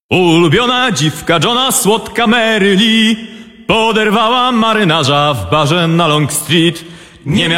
Ulubiona dziwka Johna, słodka Mary Lee, poderwała marynarza w barze na Long Street. Nie miał